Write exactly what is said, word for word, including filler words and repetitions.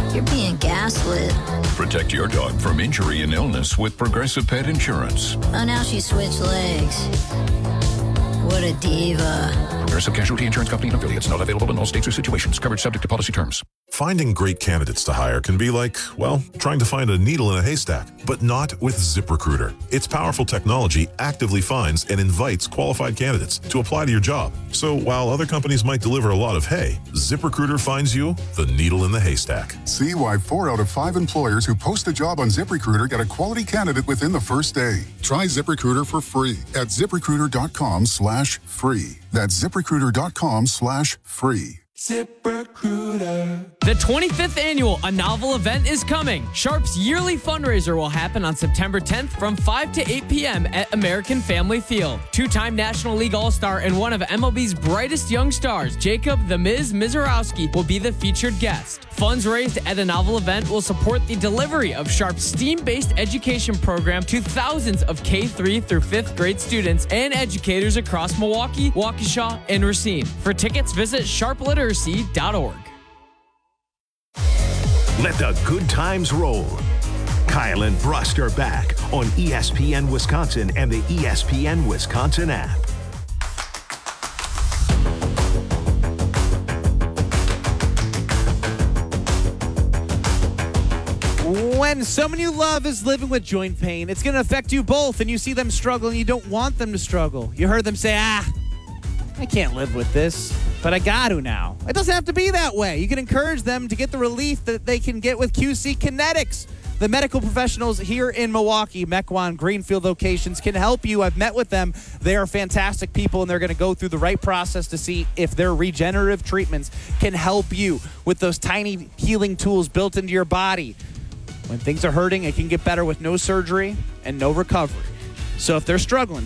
You're being gaslit. Protect your dog from injury and illness with Progressive Pet Insurance. Oh, now she switched legs. What a diva. Progressive Casualty Insurance Company and affiliates. Not available in all states or situations. Coverage subject to policy terms. Finding great candidates to hire can be like, well, trying to find a needle in a haystack, but not with ZipRecruiter. Its powerful technology actively finds and invites qualified candidates to apply to your job. So while other companies might deliver a lot of hay, ZipRecruiter finds you the needle in the haystack. See why four out of five employers who post a job on ZipRecruiter get a quality candidate within the first day. Try ZipRecruiter for free at ZipRecruiter.com slash free. That's ZipRecruiter.com slash free. ZipRecruiter. The twenty-fifth annual A Novel event is coming. Sharp's yearly fundraiser will happen on September tenth from five to eight p.m. at American Family Field. Two-time National League All-Star and one of M L B's brightest young stars, Jacob the Miz Mizorowski, will be the featured guest. Funds raised at a Novel event will support the delivery of Sharp's STEAM-based education program to thousands of K through through fifth grade students and educators across Milwaukee, Waukesha, and Racine. For tickets, visit sharp literacy dot org. Let the good times roll. Kyle and Brust are back on E S P N Wisconsin and the E S P N Wisconsin app. When someone you love is living with joint pain, it's going to affect you both, and you see them struggle and you don't want them to struggle. You heard them say, ah, I can't live with this, but I got to now. It doesn't have to be that way. You can encourage them to get the relief that they can get with Q C Kinetics. The medical professionals here in Milwaukee, Mequon, Greenfield locations can help you. I've met with them. They are fantastic people, and they're going to go through the right process to see if their regenerative treatments can help you with those tiny healing tools built into your body. When things are hurting, it can get better with no surgery and no recovery. So if they're struggling,